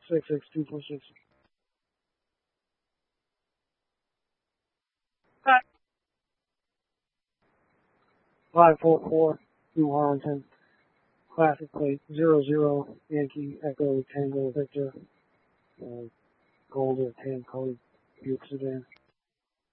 66246. 544 New Harlingen. Classic plate 00 Yankee Echo Tango Victor. Gold or tan colored Buick sedan.